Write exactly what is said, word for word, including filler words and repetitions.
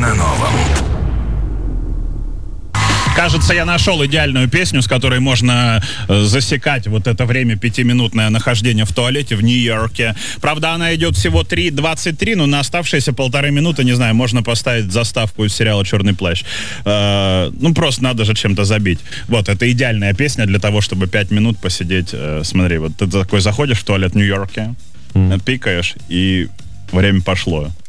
на новом. Кажется, я нашел идеальную песню, с которой можно э, засекать вот это время пятиминутное нахождение в туалете в Нью-Йорке. Правда, она идет всего три двадцать три, но на оставшиеся полторы минуты, не знаю, можно поставить заставку из сериала «Черный плащ». Э, ну, просто надо же чем-то забить. Вот, это идеальная песня для того, чтобы пять минут посидеть. Э, смотри, вот ты такой заходишь в туалет в Нью-Йорке, mm. пикаешь, и время пошло.